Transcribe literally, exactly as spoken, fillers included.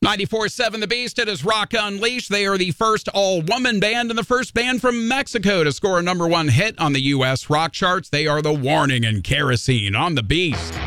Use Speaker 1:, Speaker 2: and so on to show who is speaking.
Speaker 1: ninety-four point seven The Beast, it is Rock Unleashed. They are the first all-woman band and the first band from Mexico to score a number one hit on the U S rock charts. They are The Warning and Kerosene on The Beast.